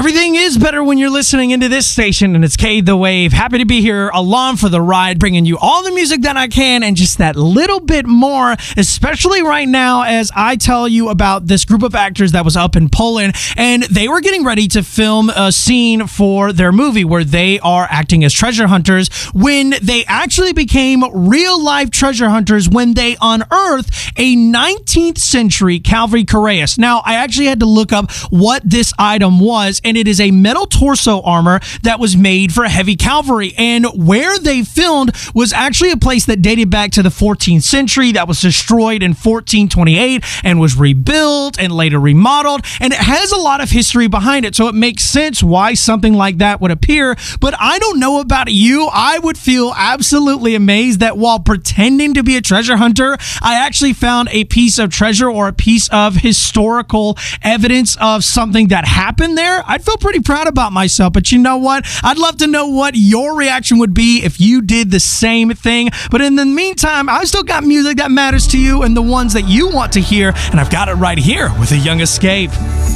Everything is better when you're listening into this station, and it's K The Wave. Happy to be here along for the ride, bringing you all the music that I can and just that little bit more, especially right now as I tell you about this group of actors that was up in Poland, and they were getting ready to film a scene for their movie where they are acting as treasure hunters when they actually became real-life treasure hunters when they unearthed a 19th century Calvary Cuirass. Now, I actually had to look up what this item was, and it is a metal torso armor that was made for heavy cavalry. And where they filmed was actually a place that dated back to the 14th century that was destroyed in 1428 and was rebuilt and later remodeled. And it has a lot of history behind it, so it makes sense why something like that would appear. But I don't know about you, I would feel absolutely amazed that while pretending to be a treasure hunter, I actually found a piece of treasure or a piece of historical evidence of something that happened there. I'd feel pretty proud about myself, but you know what? I'd love to know what your reaction would be if you did the same thing. But in the meantime, I've still got music that matters to you and the ones that you want to hear, and I've got it right here with A Young Escape.